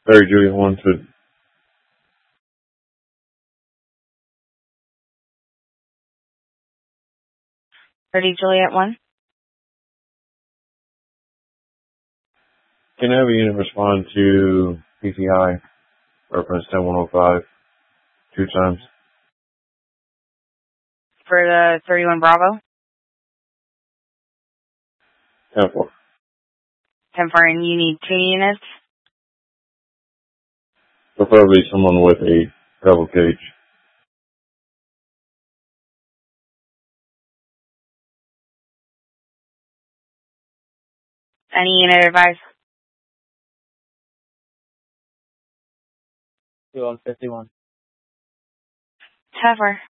Very Juliet 1 to 30 Juliet 1. can I have a unit respond to PTI, reference 10105, 2 times. For the 31 Bravo. 10-4. 10-4, and you need 2 units. Preferably someone with a double cage. Any unit advice? 2 on 51. 10-4.